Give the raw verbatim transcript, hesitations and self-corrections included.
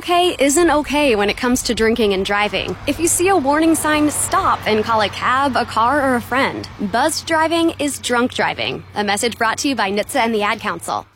okay isn't okay when it comes to drinking and driving. If you see a warning sign, stop and call a cab, a car, or a friend. Buzzed driving is drunk driving. A message brought to you by N H T S A and the Ad Council.